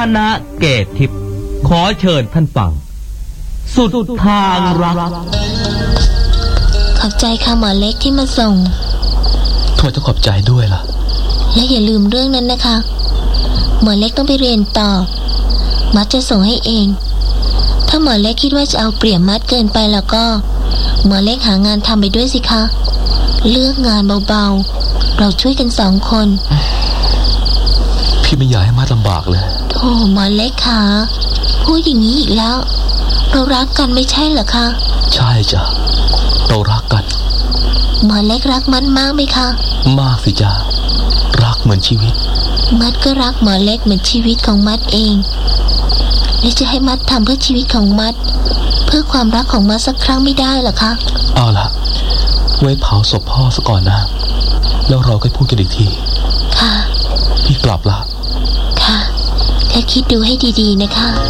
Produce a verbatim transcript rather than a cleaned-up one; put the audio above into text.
ณะเกตทิพย์ขอเชิญท่านฟังสุดทางรักขอบใจค่ะหมอเล็กที่มาส่งทำไมต้องขอบใจด้วยล่ะและอย่าลืมเรื่องนั้นนะคะหมอเล็กต้องไปเรียนต่อมัดจะส่งให้เองถ้าหมอเล็กคิดว่าจะเอาเปรียบมัดเกินไปแล้วก็หมอเล็กหางานทำไปด้วยสิคะเลือกงานเบาๆเราช่วยกันสองคนพี่ไม่อยากให้มัดลำบากเลยโธ่หมอเล็กค่ะพูดอย่างนี้อีกแล้วเรารักกันไม่ใช่เหรอคะใช่จ้ะเรารักกันหมอเล็กรักมัดมากไหมคะมากสิจ้ะรักเหมือนชีวิตมัดก็รักหมอเล็กเหมือนชีวิตของมัดเองและจะให้มัดทำเพื่อชีวิตของมัดเพื่อความรักของมัดสักครั้งไม่ได้เหรอคะเอาล่ะไว้เผาศพพ่อซะก่อนนะแล้วเราค่อยพูดกันอีกทีค่ะพี่กลับละค่ะและคิดดูให้ดีๆนะคะ